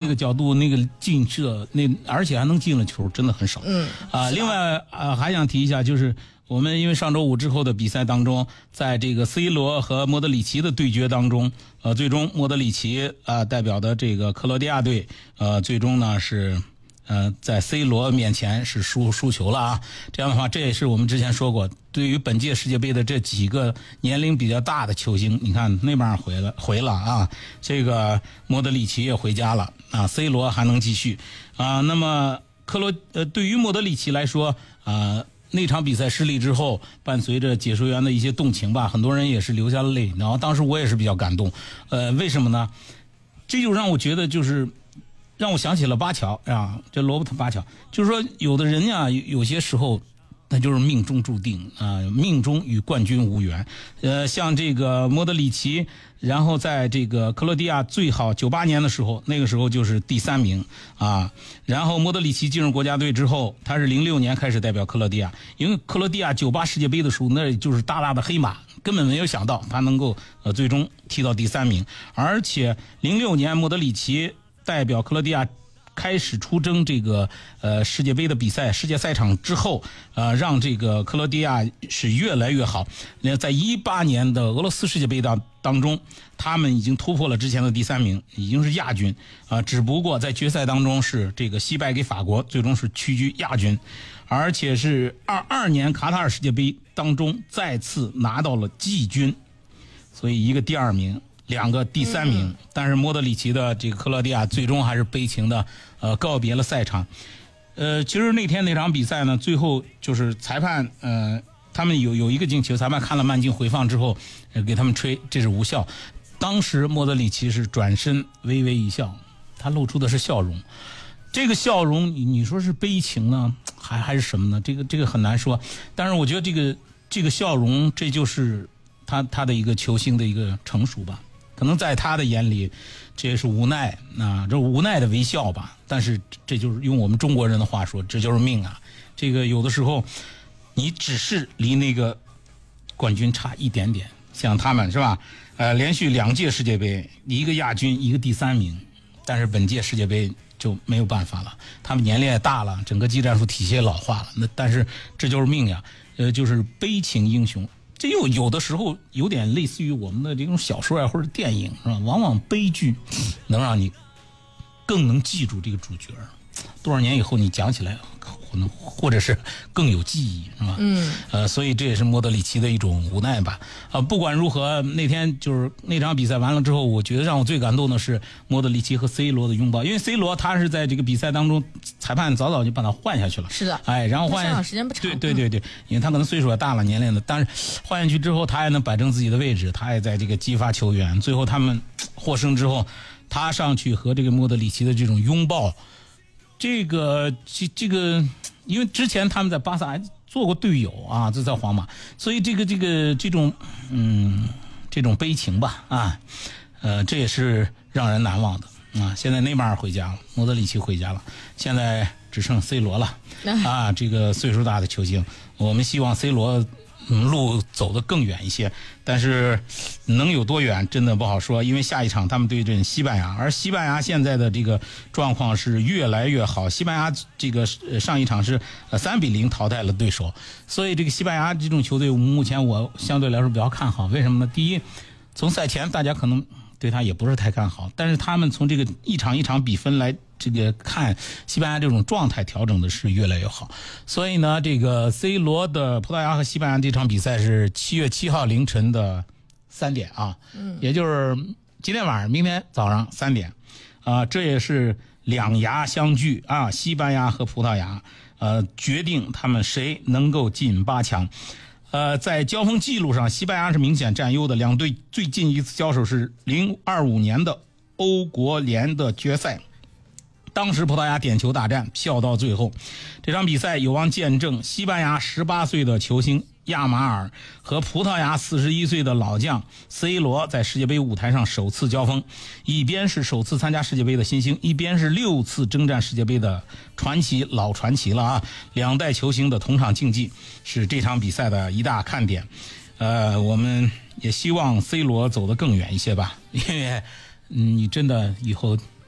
个角度那个进射而且还能进了球，真的很少。另外还想提一下，就是我们因为上周五之后的比赛当中，在这个 C 罗和莫德里奇的对决当中，最终莫德里奇代表的这个克罗地亚队最终呢是在 C 罗面前是输球了啊。这样的话，这也是我们之前说过，对于本届世界杯的这几个年龄比较大的球星，你看内马尔回了啊，这个莫德里奇也回家了啊 ，C 罗还能继续啊。那么对于莫德里奇来说那场比赛失利之后，伴随着解说员的一些动情吧，很多人也是流下了泪。然后当时我也是比较感动，为什么呢？这就让我觉得让我想起了巴乔啊，这罗伯特巴乔，就是说有的人呀，有些时候那就是命中注定啊，命中与冠军无缘。像这个莫德里奇，然后在这个克罗地亚最好98年的时候，那个时候就是第3名啊。然后莫德里奇进入国家队之后，他是06年开始代表克罗地亚，因为克罗地亚98世界杯的时候，那就是大大的黑马，根本没有想到他能够最终踢到第3名，而且06年莫德里奇代表克罗地亚开始出征这个世界杯的比赛，世界赛场之后，让这个克罗地亚是越来越好。在18年的俄罗斯世界杯当中，他们已经突破了之前的第3名，已经是亚军只不过在决赛当中是这个惜败给法国，最终是屈居亚军，而且是22年卡塔尔世界杯当中再次拿到了季军，所以一个第2名。2个第3名，但是莫德里奇的这个克罗地亚最终还是悲情的告别了赛场。其实那天那场比赛呢，最后就是裁判他们有一个进球，裁判看了慢镜回放之后给他们吹这是无效。当时莫德里奇是转身微微一笑，他露出的是笑容。这个笑容你说是悲情呢还是什么呢？这个很难说。但是我觉得这个笑容，这就是他的一个球星的一个成熟吧。可能在他的眼里，这也是无奈这无奈的微笑吧。但是这就是用我们中国人的话说，这就是命啊。这个有的时候，你只是离那个冠军差一点点，像他们是吧？连续2届世界杯，一个亚军，一个第3名，但是本届世界杯就没有办法了。他们年龄也大了，整个技战术体系也老化了。但是这就是命呀，就是悲情英雄。这有的时候有点类似于我们的这种小说或者电影，是吧？往往悲剧能让你更能记住这个主角，多少年以后你讲起来可能或者是更有记忆，是吧？所以这也是莫德里奇的一种无奈吧。不管如何，那天就是那场比赛完了之后，我觉得让我最感动的是莫德里奇和 C 罗的拥抱，因为 C 罗他是在这个比赛当中，裁判早就把他换下去了。 是的， 然后换下时间不长。 对，因为他可能岁数也大了，年龄的，但是换下去之后，他还能摆正自己的位置，他也在这个激发球员。最后他们获胜之后，他上去和这个莫德里奇的这种拥抱。这个，因为之前他们在巴萨还做过队友啊，就在皇马，所以这种悲情吧这也是让人难忘的啊。现在内马尔回家了，莫德里奇回家了，现在只剩 C 罗了这个岁数大的球星，我们希望 C 罗路走得更远一些，但是能有多远真的不好说，因为下一场他们对阵西班牙，而西班牙现在的这个状况是越来越好。西班牙这个上一场是3-0淘汰了对手，所以这个西班牙这种球队目前我相对来说比较看好。为什么呢？第一，从赛前大家可能对他也不是太看好，但是他们从这个一场一场比分来这个看，西班牙这种状态调整的是越来越好。所以呢，这个 C 罗的葡萄牙和西班牙这场比赛是7月7号凌晨的3点也就是今天晚上明天早上3点这也是两牙相聚西班牙和葡萄牙决定他们谁能够进8强。在交锋记录上，西班牙是明显占优的，两队最近一次交手是2025年的欧国联的决赛，当时葡萄牙点球大战笑到最后。这场比赛有望见证西班牙18岁的球星亚马尔和葡萄牙41岁的老将 C 罗在世界杯舞台上首次交锋，一边是首次参加世界杯的新星，一边是6次征战世界杯的老传奇了两代球星的同场竞技是这场比赛的一大看点。我们也希望 C 罗走得更远一些吧，因为你真的以后